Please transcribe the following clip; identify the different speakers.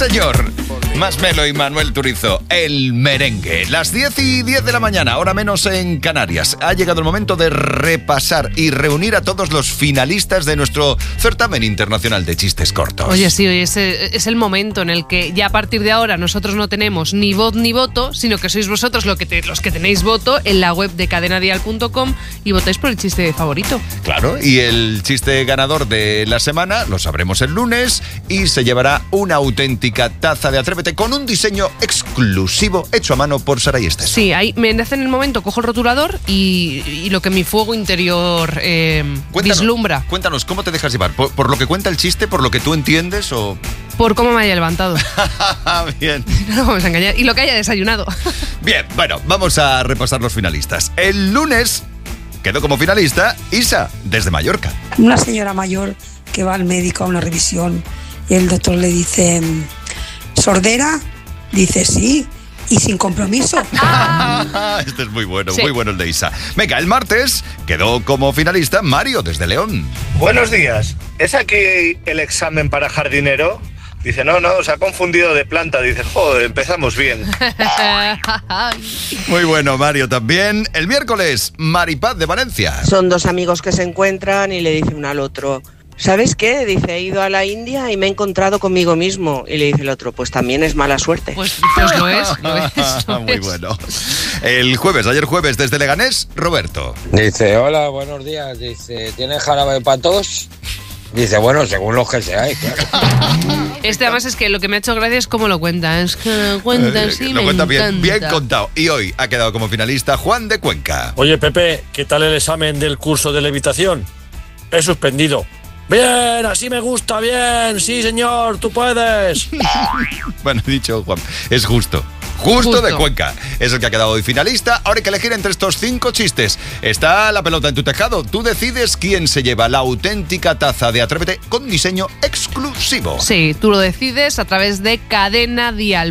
Speaker 1: señor. Más Melo y Manuel Turizo, el merengue. Las 10:10 de la mañana, hora menos en Canarias. Ha llegado el momento de repasar y reunir a todos los finalistas de nuestro certamen internacional de chistes cortos.
Speaker 2: Oye, sí, hoy es el momento en el que ya a partir de ahora nosotros no tenemos ni voz ni voto, sino que sois vosotros los que tenéis voto en la web de cadenadial.com y votáis por el chiste favorito.
Speaker 1: Claro, y el chiste ganador de la semana lo sabremos el lunes y se llevará una auténtica taza de Atrévete con un diseño exclusivo hecho a mano por Saray Esteso.
Speaker 2: Sí, ahí me nace en el momento, cojo el rotulador y lo que mi fuego interior vislumbra.
Speaker 1: Cuéntanos, ¿cómo te dejas llevar? ¿Por lo que cuenta el chiste, por lo que tú entiendes o...?
Speaker 2: Por cómo me haya levantado.
Speaker 1: Bien.
Speaker 2: No vamos a engañar. Y lo que haya desayunado.
Speaker 1: Bien, bueno, vamos a repasar los finalistas. El lunes quedó como finalista Isa, desde Mallorca.
Speaker 3: Una señora mayor que va al médico a una revisión y el doctor le dice, ¿sordera? Dice, sí, y sin compromiso.
Speaker 1: Este es muy bueno,
Speaker 2: sí.
Speaker 1: Muy bueno el de Isa. Venga, el martes quedó como finalista Mario, desde León.
Speaker 4: Buenos días. ¿Es aquí el examen para jardinero? Dice, no, se ha confundido de planta. Dice, joder, empezamos bien.
Speaker 1: Muy bueno, Mario, también. El miércoles, Maripaz, de Valencia.
Speaker 5: Son dos amigos que se encuentran y le dice uno al otro, ¿sabes qué? Dice, he ido a la India y me he encontrado conmigo mismo. Y le dice el otro, pues también es mala suerte.
Speaker 2: Pues lo es.
Speaker 1: Muy bueno. Ayer jueves, desde Leganés, Roberto.
Speaker 6: Dice, hola, buenos días. Dice, ¿tienes jarabe para tos? Dice, bueno, según los que seáis, claro.
Speaker 2: Este además es que lo que me ha hecho gracia es cómo lo cuenta. Es que lo cuenta así,
Speaker 1: lo cuenta bien
Speaker 2: encanta.
Speaker 1: contado. Y hoy ha quedado como finalista Juan de Cuenca.
Speaker 7: Oye, Pepe, ¿qué tal el examen del curso de levitación? He suspendido. Bien, así me gusta, bien. Sí, señor, tú puedes.
Speaker 1: Bueno, he dicho, Juan, es justo. Justo de Cuenca. Es el que ha quedado hoy finalista. Ahora hay que elegir entre estos 5 chistes. Está la pelota en tu tejado. Tú decides quién se lleva la auténtica taza de Atrévete con diseño exclusivo.
Speaker 2: Sí, tú lo decides a través de cadenadial.com.